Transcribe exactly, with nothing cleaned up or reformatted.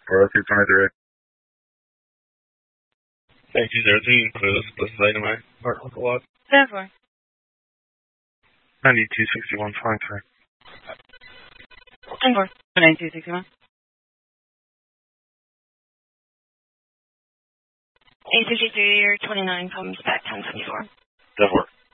four oh two twenty-three. Thank you, zero two. This this is Dynamite. Mark Uncle Lot. ten four. ninety-two sixty-one, flying through. ten four. ninety-two sixty-one. eight sixty-three or twenty-nine comes back ten twenty-four. ten four.